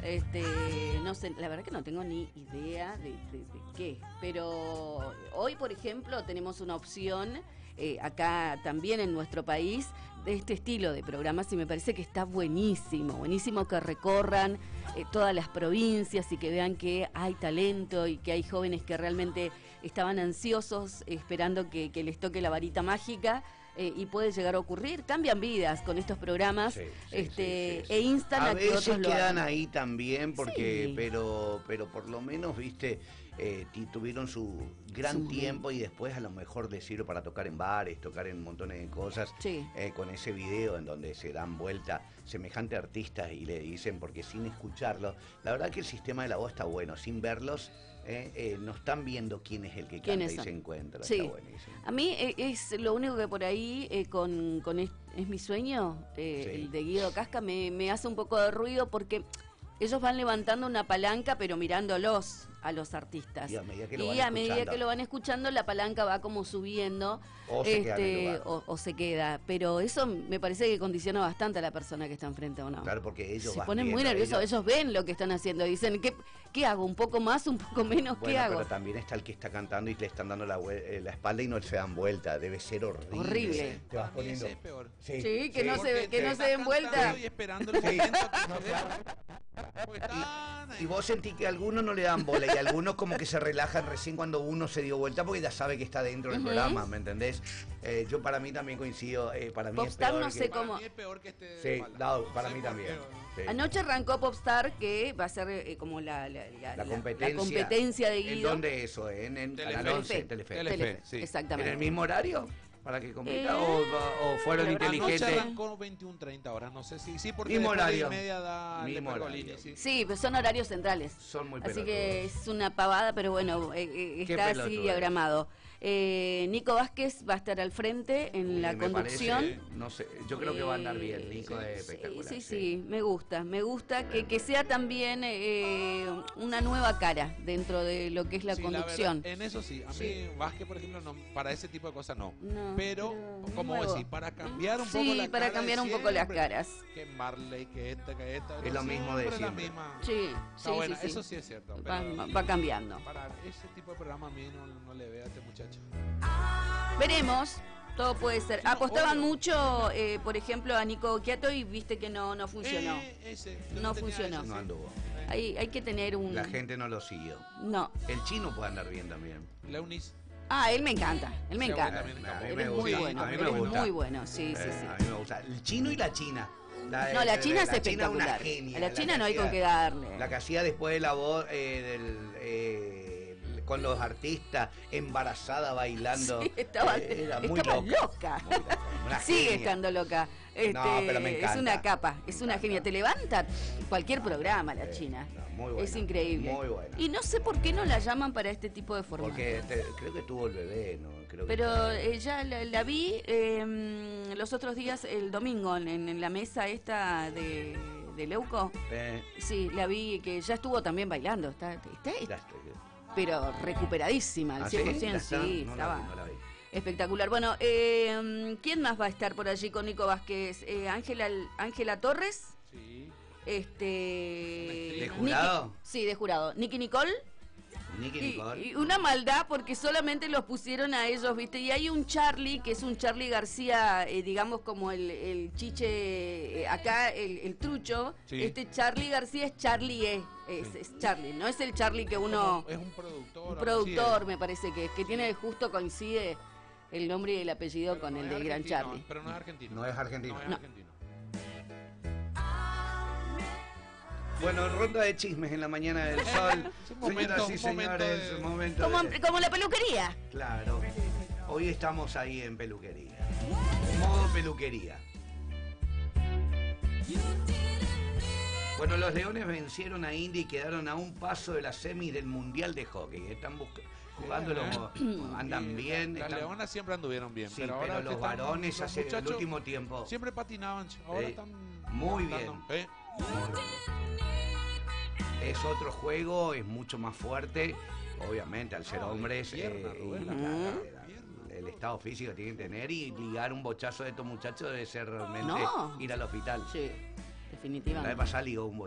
No sé, la verdad que no tengo ni idea de qué. Pero hoy, por ejemplo, tenemos una opción acá también en nuestro país de este estilo de programas y me parece que está buenísimo que recorran todas las provincias y que vean que hay talento y que hay jóvenes que realmente estaban ansiosos esperando que les toque la varita mágica. Y puede llegar a ocurrir, cambian vidas con estos programas, e instan a que otros lo hagan. A veces quedan ahí también, porque Sí. pero por lo menos, viste, tuvieron su gran tiempo y después a lo mejor les sirve para tocar en bares, tocar en montones de cosas, con ese video en donde se dan vuelta semejante artistas y le dicen, porque sin escucharlos, la verdad que el sistema de la voz está bueno, sin verlos, no están viendo quién es el que canta y se encuentra, está buenísimo. A mí es lo único que por ahí es mi sueño, el de Guido Casca, me hace un poco de ruido porque ellos van levantando una palanca pero mirándolos a los artistas. Y a medida que lo van escuchando, la palanca va como subiendo o se queda en el lugar. o se queda. Pero eso me parece que condiciona bastante a la persona que está enfrente o no. Claro, porque ellos se ponen muy nerviosos, ellos ven lo que están haciendo y dicen, ¿qué hago? ¿Un poco más, un poco menos? ¿Qué hago? Pero también está el que está cantando y le están dando la espalda y no se dan vuelta. Debe ser horrible. Horrible. Te vas poniendo. Es peor. Sí, que no se den vuelta. Y esperando el momento y vos sentís que a algunos no le dan bola y algunos como que se relajan recién cuando uno se dio vuelta porque ya sabe que está dentro del programa, ¿me entendés? Yo para mí también coincido, para mí Popstar es peor no sé cómo. Para mí es peor que esté Sí, no, para mí también. Sí. Anoche arrancó Popstar, que va a ser como la competencia de Guido. ¿En dónde eso? ¿En Canal 11? Telefe, sí. Exactamente. ¿En el mismo horario? ¿Para que compita? ¿O fueron inteligentes? Anoche arrancó 21:30 horas, no sé si sí, porque mismo después horario. de media da Mismo Pergolini, horario. Sí, pero son horarios centrales. Son muy Así pelotudos. que es una pavada, pero bueno, está así diagramado. Nico Vázquez va a estar al frente en la conducción. Parece, no sé, yo creo que va a andar bien. Nico es espectacular. Sí, me gusta que sea también una nueva cara dentro de lo que es la conducción. La verdad, en eso sí, a mí Vázquez, por ejemplo, no, para ese tipo de cosas no. Pero como nuevo. decís, para cambiar un poco Sí, la para cara cambiar un poco las caras. Que Marley, que esta. Es lo mismo de siempre la siempre. misma. Sí, Bueno, sí. eso sí es cierto. Va cambiando. Para ese tipo de programa a mí no le veo a este muchacho. Veremos, todo puede ser. Apostaban mucho, por ejemplo, a Nico Quiato y viste que no funcionó. No funcionó. No anduvo. Hay que tener un... La gente no lo siguió. No. El chino puede andar bien también. Leunis. Él me encanta. A mí me muy gusta. bueno. A mí me gusta. Muy bueno, sí. A mí me gusta. El chino y la china. La China es espectacular. Una genia, a la China no hay con qué darle. La que hacía después de la voz con los artistas, embarazada bailando. Sí, estaba muy loca. Sigue estando loca. No, pero me encanta. Es una capa, es una genia. Te levanta cualquier programa la China. Muy buena, es increíble. Muy buena. Y no sé por qué no la llaman para este tipo de formato. Porque creo que tuvo el bebé, ¿no? Pero ya la vi los otros días, el domingo, en la mesa esta de Leuco. Sí, la vi que ya estuvo también bailando. Está pero recuperadísima, al 100%. Sí, estaba espectacular. Bueno, ¿quién más va a estar por allí con Nico Vázquez? Ángela Torres. Sí. ¿De jurado? Sí, de jurado. Nicky Nicole. Y una maldad porque solamente los pusieron a ellos, ¿viste? Y hay un Charlie, que es un Charlie García, digamos como el chiche, acá el trucho. Sí. Este Charlie García es Charlie es Charlie, no es el Charlie que uno... Es un productor. Un productor, me parece que tiene justo coincide el nombre y el apellido pero con el del gran Charlie. Pero no es argentino. No es argentino. No es argentino. Bueno, ronda de chismes en la mañana del sol. Señoras y señores, como la peluquería. Claro. Hoy estamos ahí en peluquería. Modo peluquería. Bueno, los Leones vencieron a Indy y quedaron a un paso de la semis del Mundial de Hockey. Están jugando, andan bien. Las Leonas siempre anduvieron bien. Sí, pero los varones hace el último tiempo siempre patinaban. Ahora están muy bien. Es otro juego, es mucho más fuerte. Obviamente, al ser hombres, el estado físico tiene que tener y ligar un bochazo de estos muchachos debe ser realmente ir al hospital. Sí, definitivamente. La vez pasada ligó un